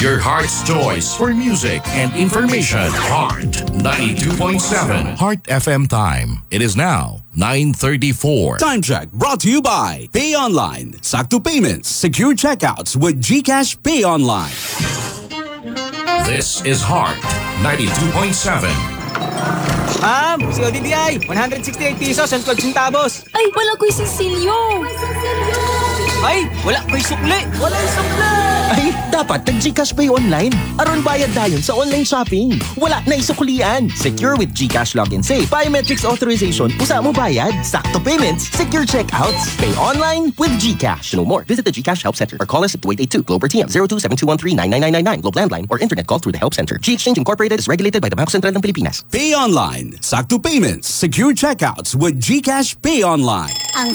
Your heart's choice for music and information. Heart 92.7. Heart FM time. It is now 9:34. Time check brought to you by Pay Online. Sakto Payments. Secure checkouts with GCash Pay Online. This is Heart 92.7. Si ODDI, 168 pesos and 12 centavos. Ay, wala ko'y sisilyo. Ay, wala ko'y sukli. Walang sukli. Ay, dapat nag-GCash Pay Online. Aron bayad dayon sa online shopping. Wala na isuklian. Secure with GCash Login Save. Biometrics authorization. Usa mo bayad. Sakto payments. Secure checkouts. Pay online with GCash. To know more, visit the GCash Help Center or call us at 2882 Globe or TM 0272139999 Globe Landline or internet call through the Help Center. G-Exchange Incorporated is regulated by the Bangko Sentral ng Pilipinas. Pay Online. Sakto Payments. Secure checkouts with GCash Pay Online.